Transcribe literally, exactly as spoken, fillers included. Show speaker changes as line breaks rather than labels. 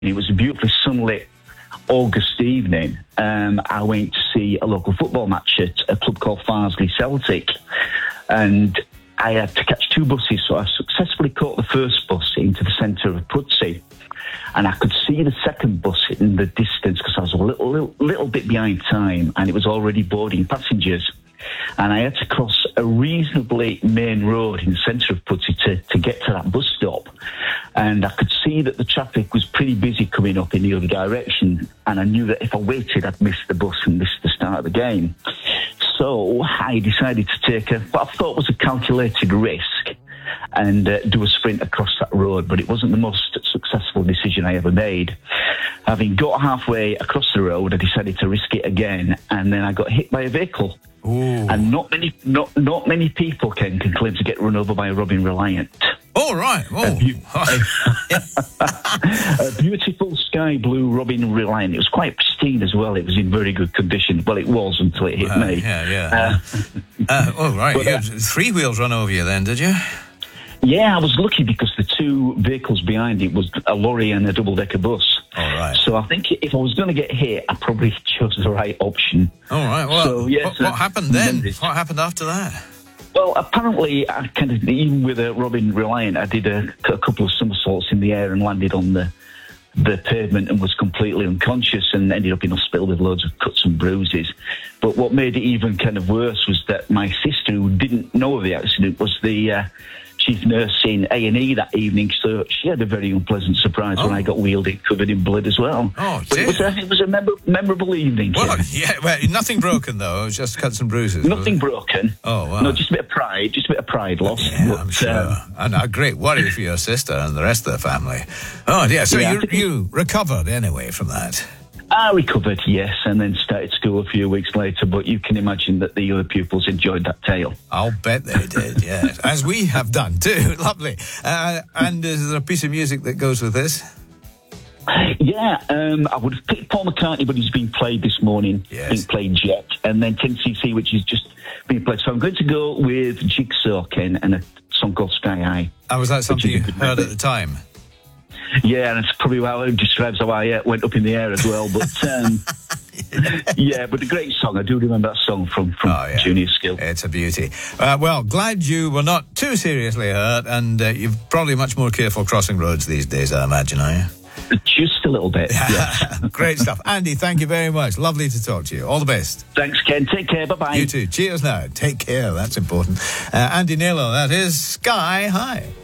It was a beautifully sunlit August evening. Um, I went to see a local football match at a club called Farsley Celtic, and I had to catch two buses, so I successfully caught the first bus into the centre of Pudsey, and I could see the second bus in the distance because I was a little, little, little bit behind time, and it was already boarding passengers. And I had to cross a reasonably main road in the centre of Pudsey to, to get to that bus stop. And I could see that the traffic was pretty busy coming up in the other direction. And I knew that if I waited, I'd miss the bus and miss the start of the game. So I decided to take a, what I thought was a calculated risk and uh, do a sprint across that road. But it wasn't the most successful decision I ever made. Having got halfway across the road, I decided to risk it again. And then I got hit by a vehicle.
Ooh.
And not many, not not many people can, can claim to get run over by a Robin Reliant.
Oh, right. Oh.
A, be- a, a beautiful sky blue Robin Reliant. It was quite pristine as well. It was in very good condition. Well, it was until it hit
uh,
me.
Yeah, yeah. Uh, uh, oh, right.
But,
you
uh,
had three wheels run over you then, did you?
Yeah, I was lucky because the two vehicles behind it was a lorry and a double-decker bus.
All right.
So I think if I was going to get hit, I probably chose the right option.
All right. Well,
so, yes,
what, what
uh,
happened then?
memories.
What happened after that?
Well, apparently, I kind of, even with a Robin Reliant, I did a, a couple of somersaults in the air and landed on the the pavement and was completely unconscious and ended up in hospital with loads of cuts and bruises. But what made it even kind of worse was that my sister, who didn't know of the accident, was the uh, chief nurse in A and E that evening, so she had a very unpleasant surprise
oh.
when I got wheeled in, covered in blood as well.
Oh,
but it was a, it was a memor- memorable evening.
Well,
Ken.
yeah, well, nothing broken, though. It was just cuts and bruises.
Nothing broken.
Oh, wow.
No, just a bit of pride, just a bit of pride lost.
Yeah,
but,
I'm sure.
Um,
and a great worry for your sister and the rest of the family. Oh, yeah, so
Yeah, I
you,
think-
you recovered anyway from that.
I recovered, yes, and then started school a few weeks later, but you can imagine that the other pupils enjoyed that tale.
I'll bet they did, yes. As we have done, too. Lovely. Uh, and is there a piece of music that goes with this?
Yeah, um, I would have picked Paul McCartney, but he's been played this morning,
Yes.
being played yet, and then ten C C, which is just being played. So I'm going to go with Jigsaw, Ken, and a song called Sky High.
And was that something
Which
you
is a good
heard
memory.
at the time?
Yeah, and it's probably how it describes how I uh, went up in the air as well. But um, yeah, but a great song. I do remember that song from, from
Oh, yeah.
Junior Skill.
It's a beauty. Uh, well, glad you were not too seriously hurt, and uh, you're probably much more careful crossing roads these days, I imagine, are you?
Just a little bit, yes.
Great stuff. Andy, thank you very much. Lovely to talk to you. All the best.
Thanks, Ken. Take care. Bye-bye.
You too. Cheers now. Take care. That's important. Uh, Andy Naylor, that is Sky High.